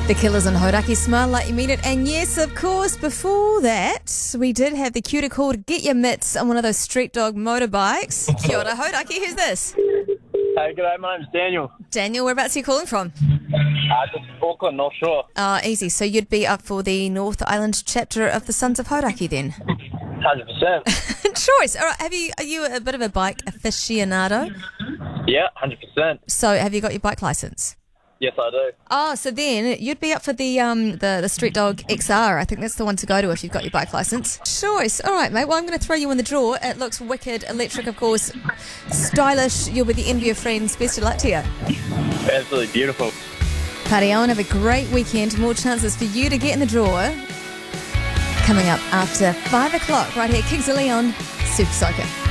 The Killers and Hodaki, Smile Like You Mean It. And yes, of course, before that, we did have the cue to call to get your mitts on one of those street dog motorbikes. Kia ora, Hodaki, who's this? Hey, g'day, my name's Daniel. Daniel, whereabouts are you calling from? Just Auckland, North Shore. Easy. So you'd be up for the North Island chapter of the Sons of Hodaki then? 100%. Choice. All right. Are you a bit of a bike aficionado? Yeah, 100%. So have you got your bike license? Yes, I do. Oh, so then you'd be up for the Street Dog XR. I think that's the one to go to if you've got your bike license. Choice. All right, mate. Well, I'm going to throw you in the draw. It looks wicked, electric, of course, stylish. You'll be the envy of friends. Best of luck to you. Absolutely beautiful. Party on. Have a great weekend. More chances for you to get in the draw coming up after 5 o'clock right here. Kings of Leon, Super Soaker.